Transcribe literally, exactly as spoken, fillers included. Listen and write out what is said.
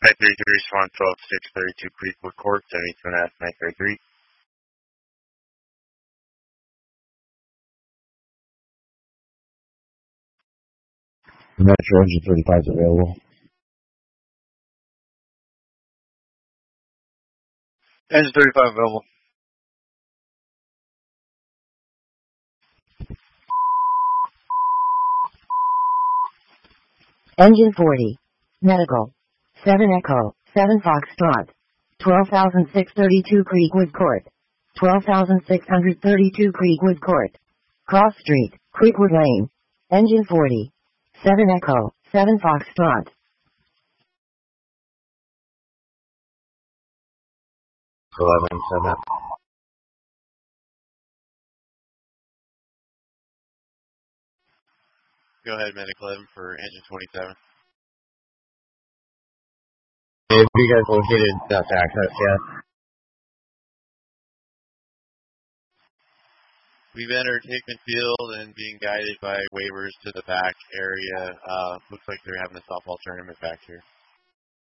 nine three three, Swan twelve six thirty-two Creekwood Court, seventy-two and a half, nine thirty-three. Metro engine thirty-five is available. Engine thirty-five available. Engine forty. Medical. seven Echo, seven Foxtrot. twelve thousand six hundred thirty-two Creekwood Court. twelve thousand six hundred thirty-two Creekwood Court. Cross Street, Creekwood Lane. Engine forty. seven Echo, seven Foxtrot. eleven seven. Go ahead, Medic eleven for engine twenty-seven. Have you guys located that access yet? We've entered Hickman Field and being guided by waivers to the back area. Uh, looks like they're having a softball tournament back here.